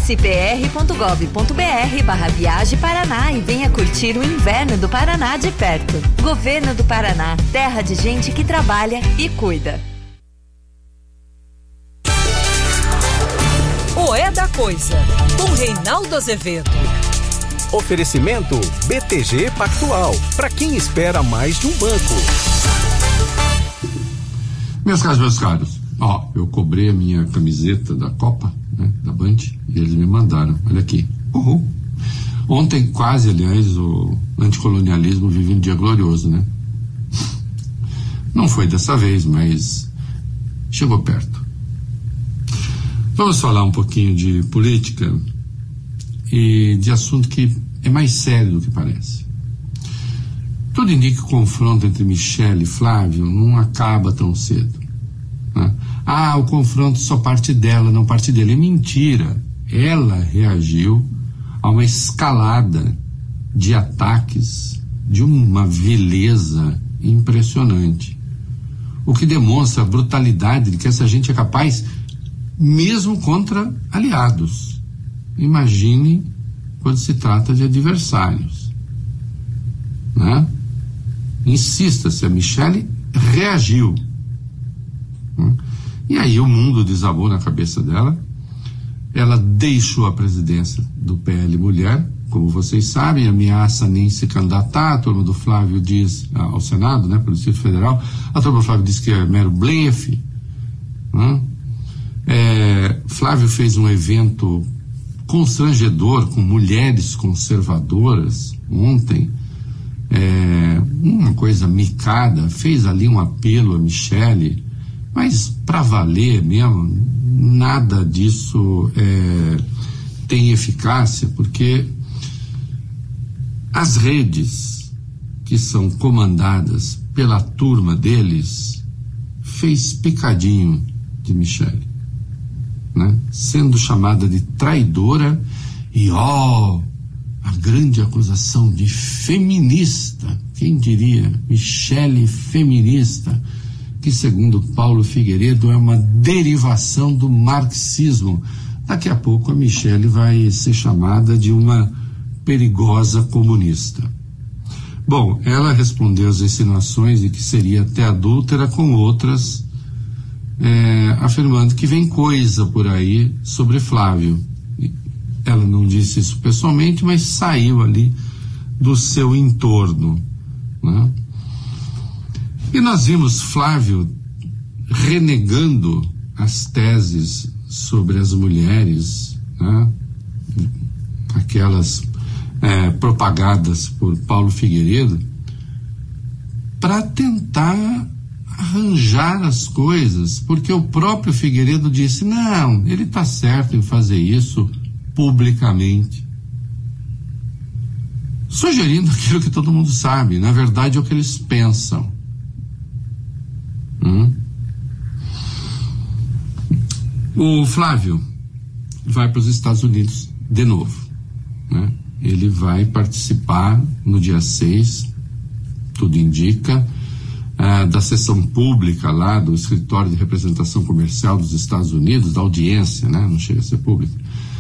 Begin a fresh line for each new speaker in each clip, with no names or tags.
Acesse pr.gov.br/Viaje Paraná e venha curtir o inverno do Paraná de perto. Governo do Paraná, terra de gente que trabalha e cuida.
O É da Coisa, com Reinaldo Azevedo.
Oferecimento BTG Pactual, para quem espera mais de um banco.
Meus caros, eu cobrei a minha camiseta da Copa, né, da Band, e eles me mandaram, olha aqui. Ontem quase, aliás, o anticolonialismo vive um dia glorioso, né? Não foi dessa vez, mas chegou perto. Vamos falar um pouquinho de política e de assunto que é mais sério do que parece. Tudo indica que o confronto entre Michele e Flávio não acaba tão cedo, né? O confronto só parte dela, não parte dele. É mentira. Ela reagiu a uma escalada de ataques de uma vileza impressionante, o que demonstra a brutalidade de que essa gente é capaz mesmo contra aliados. Imagine quando se trata de adversários, né? Insista-se, a Michele reagiu, né? E aí o mundo desabou na cabeça dela. Ela deixou a presidência do PL Mulher, como vocês sabem, ameaça nem se candidatar. A turma do Flávio diz ao Senado, né, pelo Distrito Federal, a turma do Flávio diz que é mero blefe, né? Flávio fez um evento constrangedor com mulheres conservadoras ontem, uma coisa micada, fez ali um apelo a Michele, mas para valer mesmo, nada disso tem eficácia, porque as redes que são comandadas pela turma deles fez picadinho de Michele, né? Sendo chamada de traidora e a grande acusação de feminista. Quem diria? Michele feminista, que segundo Paulo Figueiredo é uma derivação do marxismo. Daqui a pouco a Michele vai ser chamada de uma perigosa comunista. Bom, ela respondeu às insinuações de que seria até adúltera com outras, afirmando que vem coisa por aí sobre Flávio. Ela não disse isso pessoalmente, mas saiu ali do seu entorno, né? E nós vimos Flávio renegando as teses sobre as mulheres, né? Aquelas propagadas por Paulo Figueiredo, para tentar arranjar as coisas, porque o próprio Figueiredo disse, não, ele está certo em fazer isso publicamente, sugerindo aquilo que todo mundo sabe, na verdade é o que eles pensam. O Flávio vai para os Estados Unidos de novo, né? Ele vai participar no dia 6, tudo indica, da sessão pública lá do Escritório de Representação Comercial dos Estados Unidos, da audiência, né? Não chega a ser pública,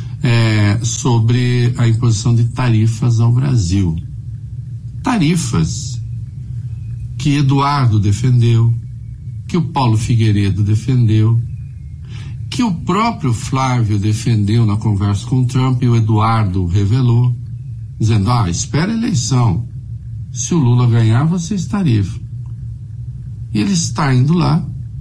sobre a imposição de tarifas ao Brasil. Tarifas que Eduardo defendeu, que o Paulo Figueiredo defendeu, que o próprio Flávio defendeu na conversa com o Trump e o Eduardo revelou, dizendo, espera a eleição, se o Lula ganhar, vocês tarifam. E ele está indo lá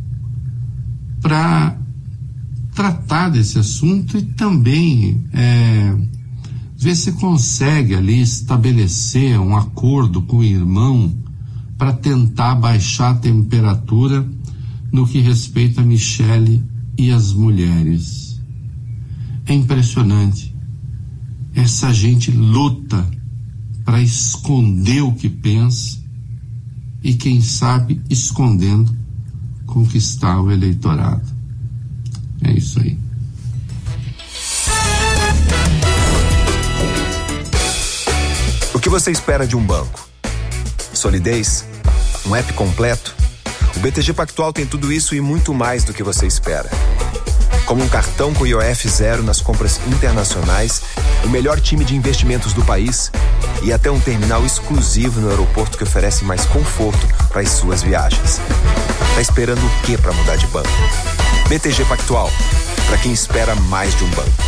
para tratar desse assunto e também ver se consegue ali estabelecer um acordo com o irmão para tentar baixar a temperatura no que respeita a Michele e as mulheres. É impressionante. Essa gente luta para esconder o que pensa e, quem sabe, escondendo, conquistar o eleitorado. É isso aí.
O que você espera de um banco? Solidez? Um app completo? O BTG Pactual tem tudo isso e muito mais do que você espera. como um cartão com IOF zero nas compras internacionais, o melhor time de investimentos do país e até um terminal exclusivo no aeroporto que oferece mais conforto para as suas viagens. Tá esperando o quê para mudar de banco? BTG Pactual, para quem espera mais de um banco.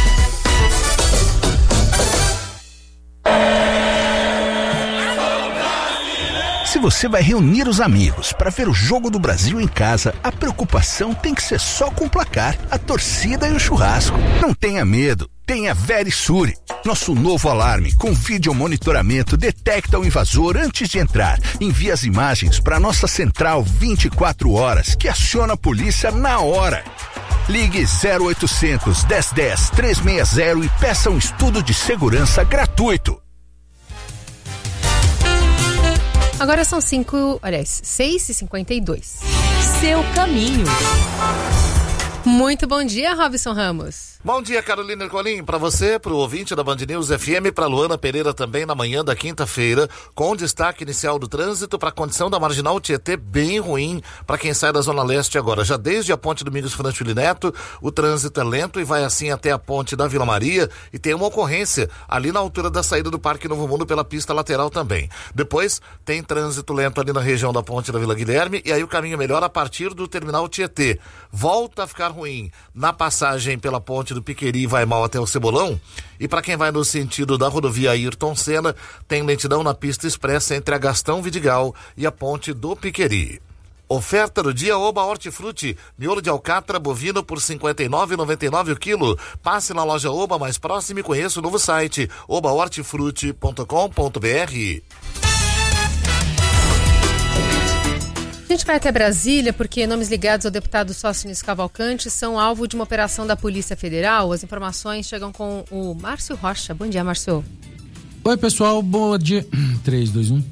Se você vai reunir os amigos para ver o Jogo do Brasil em casa, a preocupação tem que ser só com o placar, a torcida e o churrasco. Não tenha medo, tenha Verisure. Nosso novo alarme com vídeo monitoramento detecta o invasor antes de entrar. Envia as imagens para nossa central 24 horas, que aciona a polícia na hora. Ligue 0800 1010 360 e peça um estudo de segurança gratuito.
Agora são 6h52.
Seu caminho.
Muito bom dia, Robson Ramos.
Bom dia, Carolina Ercolim, para você, para o ouvinte da Band News FM, para Luana Pereira também na manhã da quinta-feira, com destaque inicial do trânsito para a condição da Marginal Tietê bem ruim para quem sai da Zona Leste agora. Já desde a Ponte Domingos Franchuli Neto, o trânsito é lento e vai assim até a Ponte da Vila Maria e tem uma ocorrência ali na altura da saída do Parque Novo Mundo pela pista lateral também. Depois tem trânsito lento ali na região da Ponte da Vila Guilherme e aí o caminho melhora a partir do Terminal Tietê. Volta a ficar ruim na passagem pela Ponte do Piqueri, vai mal até o Cebolão, e para quem vai no sentido da rodovia Ayrton Senna, tem lentidão na pista expressa entre a Gastão Vidigal e a Ponte do Piqueri. Oferta do dia Oba Hortifruti, miolo de alcatra bovino por R$ 59,99 o quilo. Passe na loja Oba mais próxima e conheça o novo site obahortifruti.com.br.
A gente vai até Brasília porque nomes ligados ao deputado Sóstenes Cavalcante são alvo de uma operação da Polícia Federal. As informações chegam com o Márcio Rocha. Bom dia, Márcio.
Oi, pessoal. Bom dia. 3, 2, 1.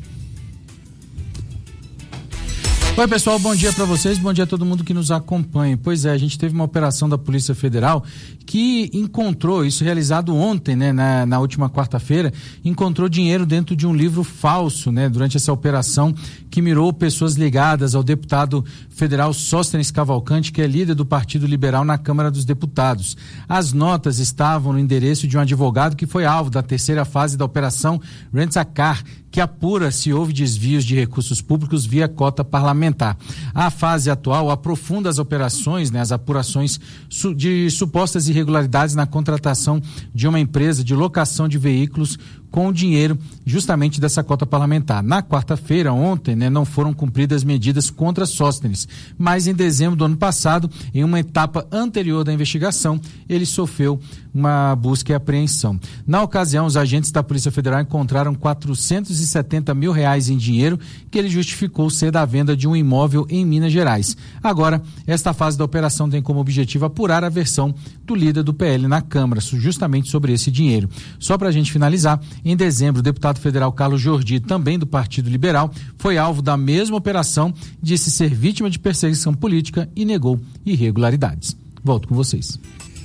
Oi, pessoal, bom dia para vocês, bom dia a todo mundo que nos acompanha. Pois é, a gente teve uma operação da Polícia Federal que encontrou, isso realizado ontem, né, na última quarta-feira, encontrou dinheiro dentro de um livro falso, né, durante essa operação que mirou pessoas ligadas ao deputado federal Sóstenes Cavalcante, que é líder do Partido Liberal na Câmara dos Deputados. As notas estavam no endereço de um advogado que foi alvo da terceira fase da operação Rent-A-Car, que apura se houve desvios de recursos públicos via cota parlamentar. A fase atual aprofunda as operações, né, as apurações de supostas irregularidades na contratação de uma empresa de locação de veículos com o dinheiro justamente dessa cota parlamentar. Na quarta-feira, ontem, né, não foram cumpridas medidas contra Sóstenes, mas em dezembro do ano passado, em uma etapa anterior da investigação, ele sofreu uma busca e apreensão. Na ocasião, os agentes da Polícia Federal encontraram R$470 mil em dinheiro que ele justificou ser da venda de um imóvel em Minas Gerais. Agora, esta fase da operação tem como objetivo apurar a versão do líder do PL na Câmara, justamente sobre esse dinheiro. Só para a gente finalizar, em dezembro, o deputado federal Carlos Jordi, também do Partido Liberal, foi alvo da mesma operação, disse ser vítima de perseguição política e negou irregularidades. Volto com vocês.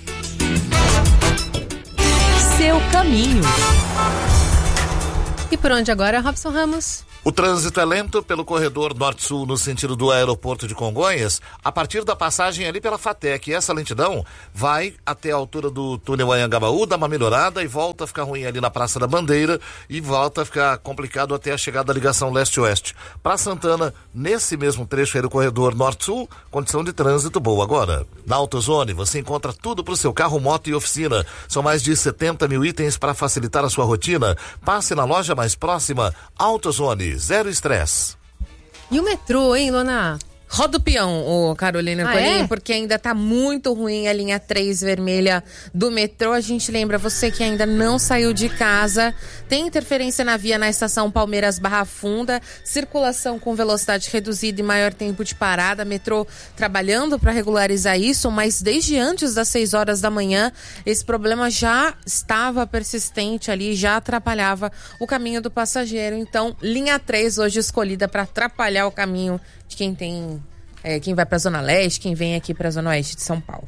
Seu caminho.
E por onde agora, Robson Ramos?
O trânsito é lento pelo corredor norte-sul no sentido do aeroporto de Congonhas, a partir da passagem ali pela FATEC. Essa lentidão vai até a altura do túnel Anhangabaú, dá uma melhorada e volta a ficar ruim ali na Praça da Bandeira e volta a ficar complicado até a chegada da ligação leste-oeste. Para Santana, nesse mesmo trecho aí do corredor norte-sul, condição de trânsito boa agora. Na AutoZone você encontra tudo para o seu carro, moto e oficina. São mais de 70 mil itens para facilitar a sua rotina. Passe na loja mais próxima, AutoZone. Zero estresse.
E o metrô, hein, Lona?
Roda o peão, Carolina Ercolim, porque ainda tá muito ruim a linha 3 vermelha do metrô. A gente lembra, você que ainda não saiu de casa, tem interferência na via na estação Palmeiras Barra Funda, circulação com velocidade reduzida e maior tempo de parada, metrô trabalhando para regularizar isso, mas desde antes das 6 horas da manhã, esse problema já estava persistente ali, já atrapalhava o caminho do passageiro. Então, linha 3 hoje escolhida para atrapalhar o caminho de quem vai para a Zona Leste, quem vem aqui para a Zona Oeste de São Paulo.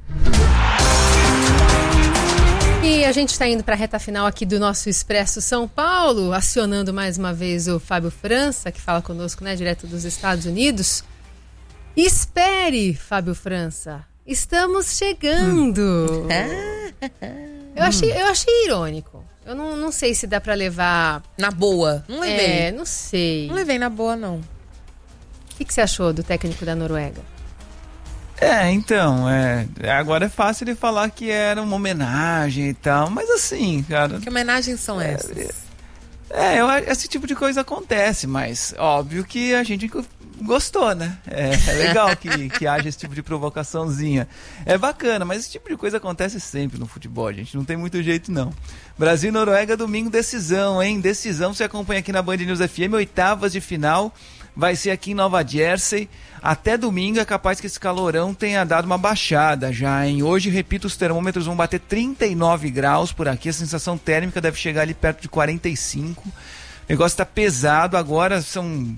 E a gente está indo para a reta final aqui do nosso Expresso São Paulo, acionando mais uma vez o Fábio França, que fala conosco, né, direto dos Estados Unidos. Espere, Fábio França. Estamos chegando. Eu achei irônico. Eu não sei se dá pra levar...
Na boa. Não levei.
Não sei.
Não levei na boa, não.
O que você achou do técnico da Noruega?
Então, agora é fácil ele falar que era uma homenagem e tal, mas assim, cara...
Que homenagens são essas?
Esse tipo de coisa acontece, mas óbvio que a gente gostou, né? É legal que haja esse tipo de provocaçãozinha. É bacana, mas esse tipo de coisa acontece sempre no futebol, gente. Não tem muito jeito, não. Brasil e Noruega, domingo, decisão, hein? Decisão, você acompanha aqui na Band News FM, oitavas de final. Vai ser aqui em Nova Jersey. Até domingo é capaz que esse calorão tenha dado uma baixada já, hein? Hoje, repito, os termômetros vão bater 39 graus por aqui. A sensação térmica deve chegar ali perto de 45. O negócio tá pesado. Agora são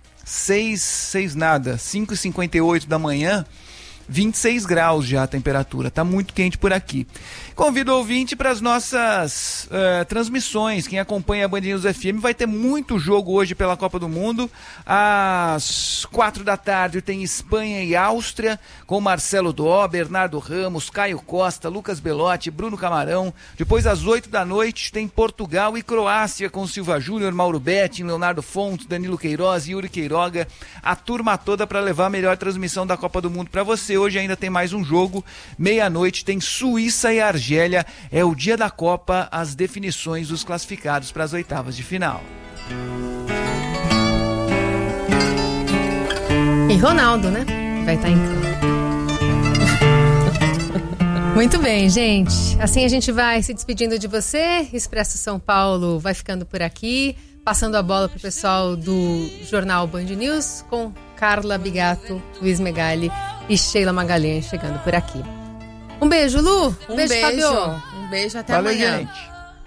5h58 da manhã. 26 graus já a temperatura, tá muito quente por aqui. Convido o ouvinte para as nossas transmissões. Quem acompanha a Band News FM vai ter muito jogo hoje pela Copa do Mundo. Às 4 da tarde tem Espanha e Áustria, com Marcelo Dó, Bernardo Ramos, Caio Costa, Lucas Belotti, Bruno Camarão. Depois às 8 da noite tem Portugal e Croácia, com Silva Júnior, Mauro Betting, Leonardo Fontes, Danilo Queiroz, Yuri Queiroga. A turma toda para levar a melhor transmissão da Copa do Mundo para você. Hoje ainda tem mais um jogo, meia-noite tem Suíça e Argélia, é o dia da Copa, as definições dos classificados para as oitavas de final.
E Ronaldo, né? Vai estar em campo. Muito bem, gente. Assim a gente vai se despedindo de você. Expresso São Paulo vai ficando por aqui, passando a bola pro pessoal do Jornal Band News, com Carla Bigato, Luiz Megali e Sheila Magalhães chegando por aqui. Um beijo, Lu.
Um beijo,
Fabio.
Um beijo, até
Valeu,
amanhã.
gente.